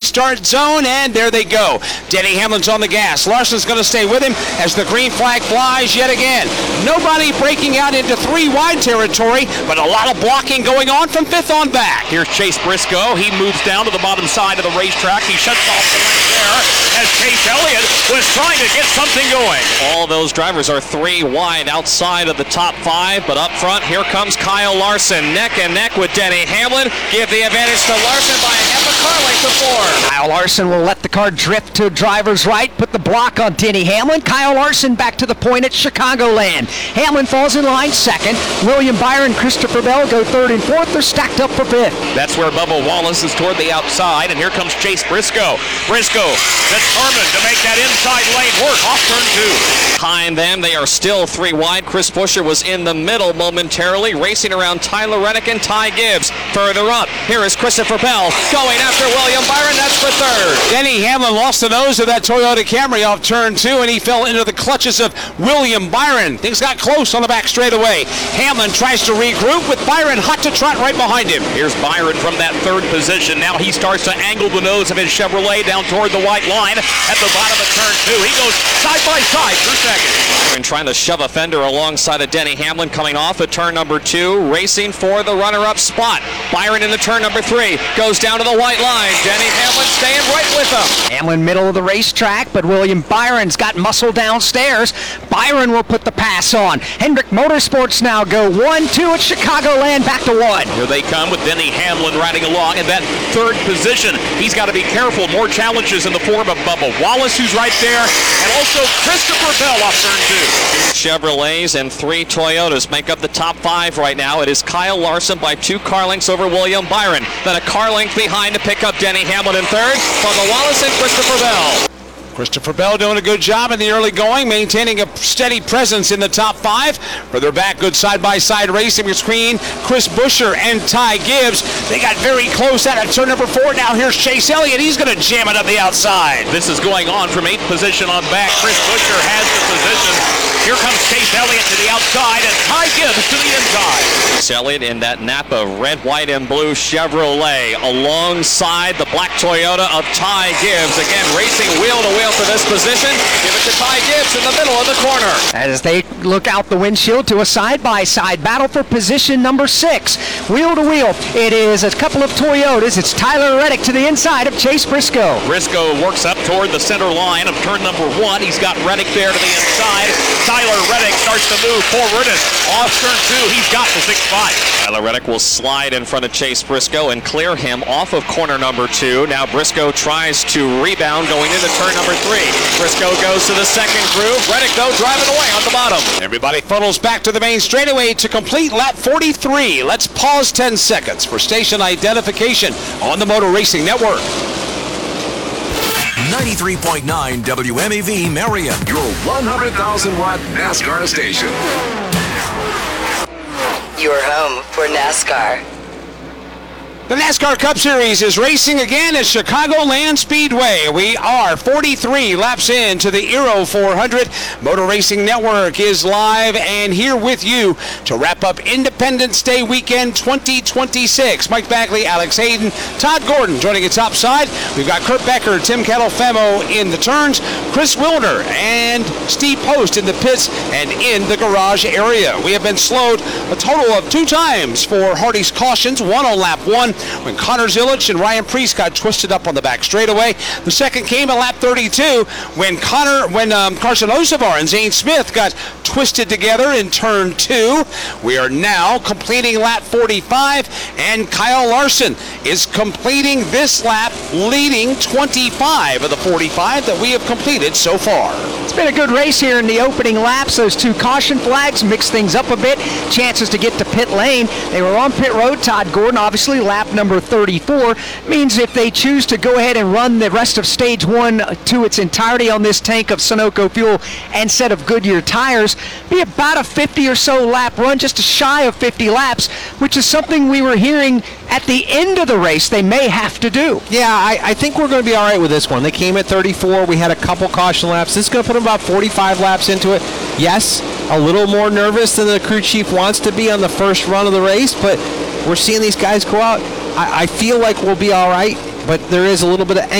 start zone, and there they go. Denny Hamlin's on the gas. Larson's going to stay with him as the green flag flies yet again. Nobody breaking out into 3 wide territory, but a lot of blocking going on from 5th on back. Here's Chase Briscoe. He moves down to the bottom side of the racetrack. He shuts off the lane there as Chase Elliott was trying to get something going. All those drivers are 3 wide outside of the top 5, but up front, here comes Kyle Larson, neck and neck with Denny Hamlin. Give the advantage to Larson by a half a car length to 4. Kyle Larson will let the car drift to driver's right, put the block on Denny Hamlin. Kyle Larson back to the point at Chicagoland. Hamlin falls in line 2nd. William Byron, Christopher Bell go 3rd and 4th. They're stacked up for 5th. That's where Bubba Wallace is toward the outside, and here comes Chase Briscoe. Briscoe determined to make that inside lane work off turn 2. Behind them, they are still 3 wide. Chris Buescher was in the middle momentarily, racing around Tyler Reddick and Ty Gibbs. Further up, here is Christopher Bell going after William Byron. That's for 3rd. Denny Hamlin lost the nose of that Toyota Camry off turn 2, and he fell into the clutches of William Byron. Things got close on the back straightaway. Hamlin tries to regroup with Byron hot to trot right behind him. Here's Byron from that 3rd position. Now he starts to angle the nose of his Chevrolet down toward the white line at the bottom of turn 2. He goes side by side for 2nd. Byron trying to shove a fender alongside of Denny Hamlin coming off at turn number 2, racing for the runner-up spot. Byron in the turn number 3 goes down to the white line. Denny Hamlin staying right with him. Hamlin middle of the racetrack, but William Byron's got muscle downstairs. Byron will put the pass on. Hendrick Motorsports now go 1-2 at Chicagoland, back to 1. Here they come with Denny Hamlin riding along in that 3rd position. He's got to be careful. More challenges in the form of Bubba Wallace, who's right there, and also Christopher Bell off turn 2. Chevrolets and 3 Toyotas make up the top 5 right now. It is Kyle Larson by 2 car lengths over William Byron. Then a car length behind to pick up Denny Hamlin in 3rd. Bubba Wallace and Christopher Bell. Christopher Bell doing a good job in the early going, maintaining a steady presence in the top 5. Further back, good side-by-side racing between Chris Buescher and Ty Gibbs. They got very close out of turn number 4. Now here's Chase Elliott. He's going to jam it up the outside. This is going on from 8th position on back. Chris Buescher has the position. Here comes Chase Elliott to the outside and Ty Gibbs to the inside. Chase Elliott in that Napa red, white, and blue Chevrolet alongside the black Toyota of Ty Gibbs. Again, racing wheel to wheel for this position. Give it to Ty Gibbs in the middle of the corner. As they look out the windshield to a side-by-side battle for position number 6. Wheel to wheel, it is a couple of Toyotas. It's Tyler Reddick to the inside of Chase Briscoe. Briscoe works up toward the center line of turn number 1. He's got Reddick there to the inside. Tyler Reddick starts to move forward, and off turn 2, he's got the 6-5. Tyler Reddick will slide in front of Chase Briscoe and clear him off of corner number 2. Now Briscoe tries to rebound going into turn number 3. Briscoe goes to the 2nd groove. Reddick, though, driving away on the bottom. Everybody funnels back to the main straightaway to complete lap 43. Let's pause 10 seconds for station identification on the Motor Racing Network. 93.9 WMAV Marion, your 100,000-watt NASCAR station. Your home for NASCAR. The NASCAR Cup Series is racing again at Chicagoland Speedway. We are 43 laps into the Aero 400. Motor Racing Network is live and here with you to wrap up Independence Day weekend 2026. Mike Bagley, Alex Hayden, Todd Gordon joining us topside. We've got Kurt Becker, Tim Catalfamo in the turns, Chris Wilner and Steve Post in the pits and in the garage area. We have been slowed a total of 2 times for Hardy's cautions, one on lap 1. When Connor Zilic and Ryan Preece got twisted up on the back straightaway. The second came at lap 32 when Carson Osavar and Zane Smith got twisted together in turn 2. We are now completing lap 45, and Kyle Larson is completing this lap, leading 25 of the 45 that we have completed so far. It's been a good race here in the opening laps. Those 2 caution flags mix things up a bit. Chances to get to pit lane. They were on pit road. Todd Gordon, obviously, lap number 34, means if they choose to go ahead and run the rest of stage 1 to its entirety on this tank of Sunoco fuel and set of Goodyear tires, be about a 50 or so lap run, just shy of 50 laps, which is something we were hearing at the end of the race they may have to do. Yeah, I think we're going to be all right with this one. They came at 34. We had a couple caution laps. This is going to put them about 45 laps into it. Yes, a little more nervous than the crew chief wants to be on the first run of the race, but we're seeing these guys go out. I feel like we'll be all right, but there is a little bit of